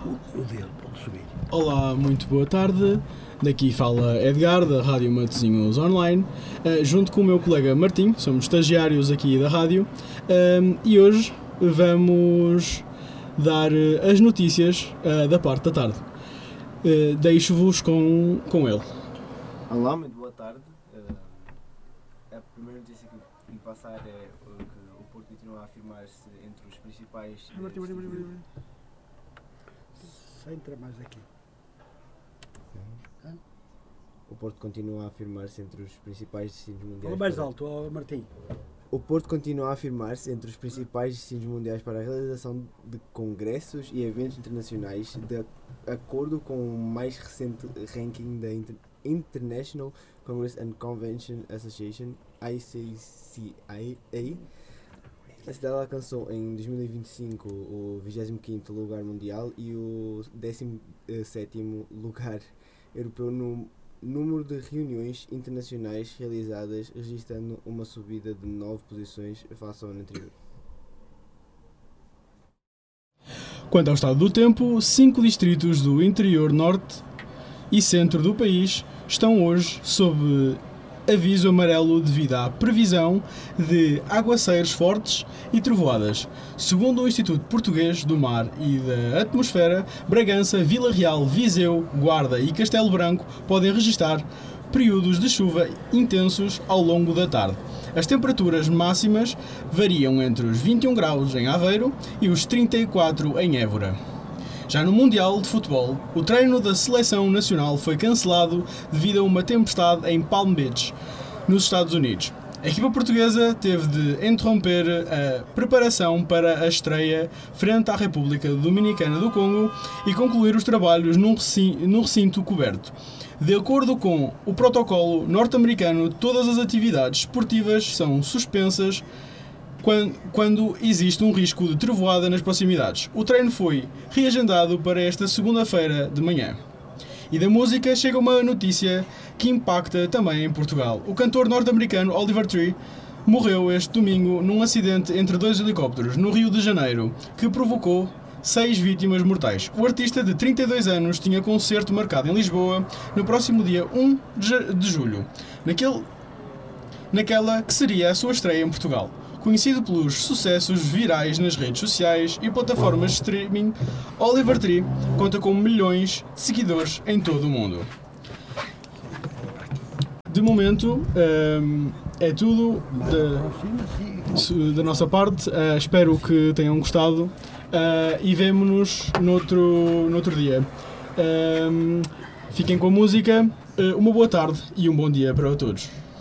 o dele, pode subir. Olá, muito boa tarde. Daqui fala Edgar, da Rádio Matosinhos Online, junto com o meu colega Martim, somos estagiários aqui da rádio, e hoje vamos dar as notícias da parte da tarde. Deixo-vos com ele. Olá, muito boa tarde. A primeira notícia que lhe passar é que o Porto continua a afirmar-se entre os principais... Entra mais aqui. O Porto continua a afirmar-se entre os principais destinos mundiais... Fala mais alto, Martim. O Porto continua a afirmar-se entre os principais destinos mundiais para a realização de congressos e eventos internacionais, de acordo com o mais recente ranking da International Congress and Convention Association, ICCA. A cidade alcançou em 2025 o 25º lugar mundial e o 17º lugar europeu no número de reuniões internacionais realizadas, registrando uma subida de 9 posições face ao ano anterior. Quanto ao estado do tempo, 5 distritos do interior norte e centro do país estão hoje sob aviso amarelo devido à previsão de aguaceiros fortes e trovoadas. Segundo o Instituto Português do Mar e da Atmosfera, Bragança, Vila Real, Viseu, Guarda e Castelo Branco podem registrar períodos de chuva intensos ao longo da tarde. As temperaturas máximas variam entre os 21 graus em Aveiro e os 34 em Évora. Já no Mundial de Futebol, o treino da Seleção Nacional foi cancelado devido a uma tempestade em Palm Beach, nos Estados Unidos. A equipa portuguesa teve de interromper a preparação para a estreia frente à República Dominicana do Congo e concluir os trabalhos num recinto coberto. De acordo com o protocolo norte-americano, todas as atividades esportivas são suspensas quando existe um risco de trovoada nas proximidades. O treino foi reagendado para esta segunda-feira de manhã. E da música chega uma notícia que impacta também em Portugal. O cantor norte-americano Oliver Tree morreu este domingo num acidente entre 2 helicópteros no Rio de Janeiro, que provocou 6 vítimas mortais. O artista de 32 anos tinha concerto marcado em Lisboa no próximo dia 1 de julho, naquela que seria a sua estreia em Portugal. Conhecido pelos sucessos virais nas redes sociais e plataformas de streaming, Oliver Tree conta com milhões de seguidores em todo o mundo. De momento, é tudo da nossa parte. Espero que tenham gostado e vemo-nos noutro dia. Fiquem com a música. Uma boa tarde e um bom dia para todos.